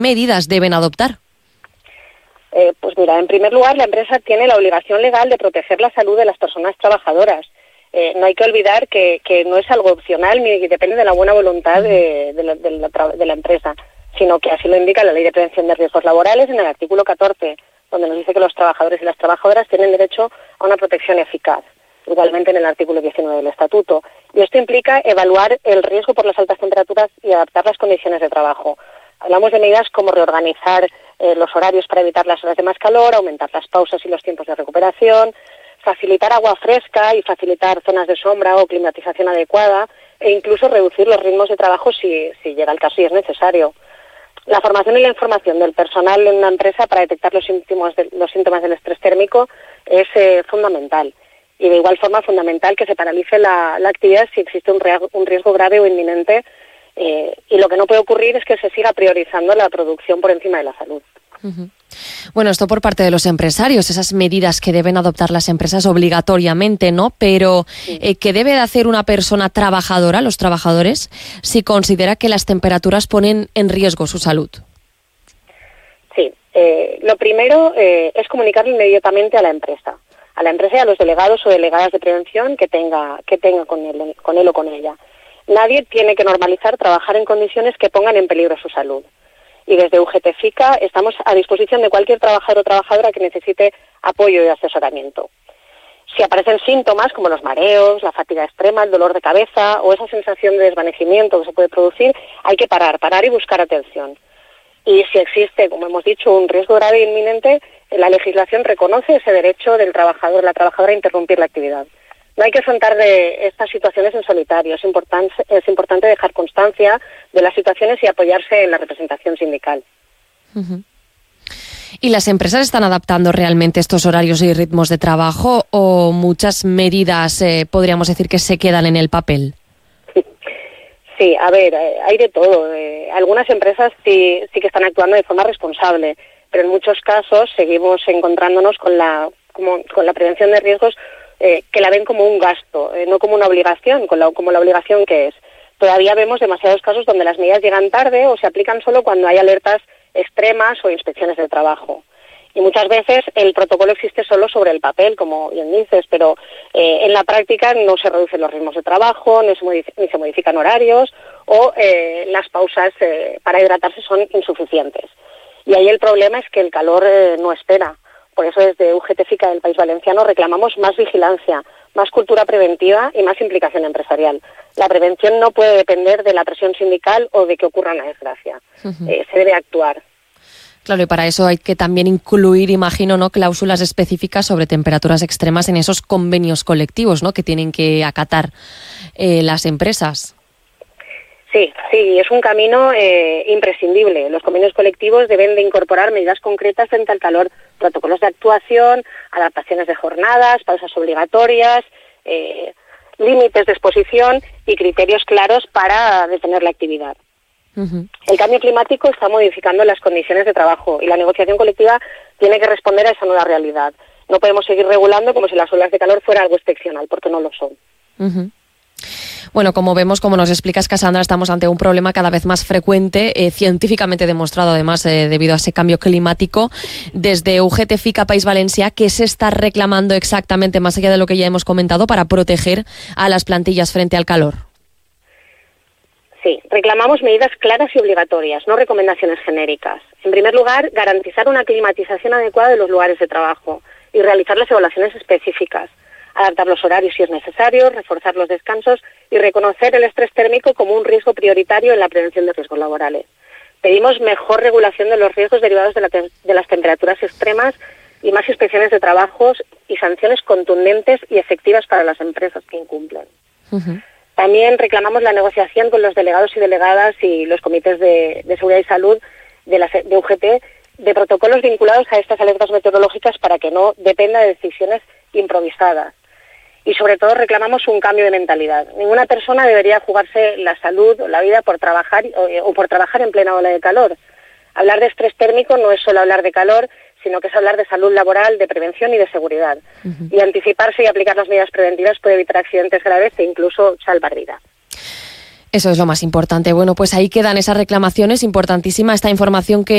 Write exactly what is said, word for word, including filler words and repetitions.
medidas deben adoptar? Eh, pues mira, en primer lugar, la empresa tiene la obligación legal de proteger la salud de las personas trabajadoras. Eh, no hay que olvidar que, que no es algo opcional ni depende de la buena voluntad de, de, la, de, la, de la empresa, sino que así lo indica la Ley de Prevención de Riesgos Laborales en el artículo catorce, donde nos dice que los trabajadores y las trabajadoras tienen derecho a una protección eficaz, igualmente en el artículo diecinueve del Estatuto. Y esto implica evaluar el riesgo por las altas temperaturas y adaptar las condiciones de trabajo. Hablamos de medidas como reorganizar eh, los horarios para evitar las horas de más calor, aumentar las pausas y los tiempos de recuperación, facilitar agua fresca y facilitar zonas de sombra o climatización adecuada, e incluso reducir los ritmos de trabajo si, si llega el caso y es necesario. La formación y la información del personal en una empresa para detectar los síntomas, de, los síntomas del estrés térmico es eh, fundamental. Y de igual forma fundamental que se paralice la, la actividad si existe un riesgo, un riesgo grave o inminente. Eh, y lo que no puede ocurrir es que se siga priorizando la producción por encima de la salud. Uh-huh. Bueno, esto por parte de los empresarios, esas medidas que deben adoptar las empresas obligatoriamente, ¿no? Pero Sí. eh, ¿qué debe de hacer una persona trabajadora, los trabajadores, si considera que las temperaturas ponen en riesgo su salud? Sí, eh, lo primero eh, es comunicarlo inmediatamente a la empresa, a la empresa y a los delegados o delegadas de prevención que tenga, que tenga con él, con él o con ella. Nadie tiene que normalizar trabajar en condiciones que pongan en peligro su salud. Y desde U G T FICA estamos a disposición de cualquier trabajador o trabajadora que necesite apoyo y asesoramiento. Si aparecen síntomas como los mareos, la fatiga extrema, el dolor de cabeza o esa sensación de desvanecimiento que se puede producir, hay que parar, parar y buscar atención. Y si existe, como hemos dicho, un riesgo grave e inminente, la legislación reconoce ese derecho del trabajador, la trabajadora a interrumpir la actividad. No hay que afrontar de estas situaciones en solitario. Es importante, es importante dejar constancia de las situaciones y apoyarse en la representación sindical. Uh-huh. ¿Y las empresas están adaptando realmente estos horarios y ritmos de trabajo o muchas medidas eh, podríamos decir que se quedan en el papel? Sí, a ver, eh, hay de todo. Eh, algunas empresas sí, sí que están actuando de forma responsable, pero en muchos casos seguimos encontrándonos con la, como, con la prevención de riesgos eh, que la ven como un gasto, eh, no como una obligación, con la, como la obligación que es. Todavía vemos demasiados casos donde las medidas llegan tarde o se aplican solo cuando hay alertas extremas o inspecciones de trabajo. Y muchas veces el protocolo existe solo sobre el papel, como bien dices, pero eh, en la práctica no se reducen los ritmos de trabajo, ni se, modific- ni se modifican horarios o eh, las pausas eh, para hidratarse son insuficientes. Y ahí el problema es que el calor eh, no espera. Por eso desde U G T FICA del País Valenciano reclamamos más vigilancia, más cultura preventiva y más implicación empresarial. La prevención no puede depender de la presión sindical o de que ocurra una desgracia. Uh-huh. Eh, se debe actuar. Claro, y para eso hay que también incluir, imagino, ¿no?, cláusulas específicas sobre temperaturas extremas en esos convenios colectivos, ¿no?, que tienen que acatar eh, las empresas. Sí, sí, es un camino eh, imprescindible. Los convenios colectivos deben de incorporar medidas concretas frente al calor, protocolos de actuación, adaptaciones de jornadas, pausas obligatorias, eh, límites de exposición y criterios claros para detener la actividad. Uh-huh. El cambio climático está modificando las condiciones de trabajo y la negociación colectiva tiene que responder a esa nueva realidad. No podemos seguir regulando como si las olas de calor fuera algo excepcional, porque no lo son. Uh-huh. Bueno, como vemos, como nos explicas, Cassandra, estamos ante un problema cada vez más frecuente, eh, científicamente demostrado además eh, debido a ese cambio climático. Desde U G T FICA País Valencià, ¿qué se está reclamando exactamente, más allá de lo que ya hemos comentado, para proteger a las plantillas frente al calor? Sí, reclamamos medidas claras y obligatorias, no recomendaciones genéricas. En primer lugar, garantizar una climatización adecuada de los lugares de trabajo y realizar las evaluaciones específicas. Adaptar los horarios si es necesario, reforzar los descansos y reconocer el estrés térmico como un riesgo prioritario en la prevención de riesgos laborales. Pedimos mejor regulación de los riesgos derivados de, la te- de las temperaturas extremas y más inspecciones de trabajos y sanciones contundentes y efectivas para las empresas que incumplen. Uh-huh. También reclamamos la negociación con los delegados y delegadas y los comités de, de seguridad y salud de, la, de U G T de protocolos vinculados a estas alertas meteorológicas para que no dependa de decisiones improvisadas. Y sobre todo reclamamos un cambio de mentalidad. Ninguna persona debería jugarse la salud o la vida por trabajar o, o por trabajar en plena ola de calor. Hablar de estrés térmico no es solo hablar de calor, sino que es hablar de salud laboral, de prevención y de seguridad. Uh-huh. Y anticiparse y aplicar las medidas preventivas puede evitar accidentes graves e incluso salvar vidas. Eso es lo más importante. Bueno, pues ahí quedan esas reclamaciones, importantísima esta información que